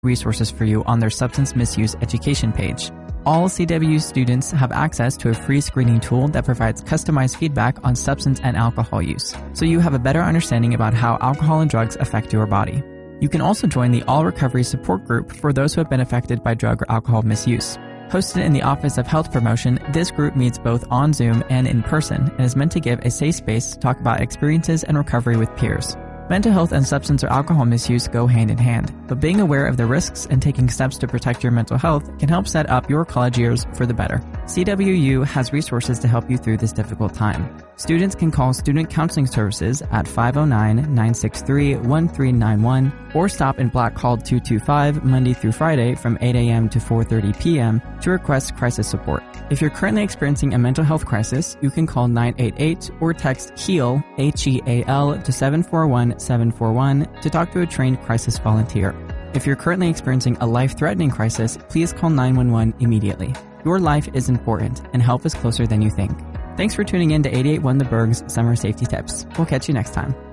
resources for you on their substance misuse education page. All CWU students have access to a free screening tool that provides customized feedback on substance and alcohol use, so you have a better understanding about how alcohol and drugs affect your body. You can also join the All Recovery Support Group for those who have been affected by drug or alcohol misuse. Hosted in the Office of Health Promotion, this group meets both on Zoom and in person and is meant to give a safe space to talk about experiences and recovery with peers. Mental health and substance or alcohol misuse go hand in hand, but being aware of the risks and taking steps to protect your mental health can help set up your college years for the better. CWU has resources to help you through this difficult time. Students can call Student Counseling Services at 509-963-1391 or stop in Black Hall 225 Monday through Friday from 8 a.m. to 4:30 p.m. to request crisis support. If you're currently experiencing a mental health crisis, you can call 988 or text HEAL, HEAL, to 741-741 to talk to a trained crisis volunteer. If you're currently experiencing a life-threatening crisis, please call 911 immediately. Your life is important, and help is closer than you think. Thanks for tuning in to 88.1 The Berg's Summer Safety Tips. We'll catch you next time.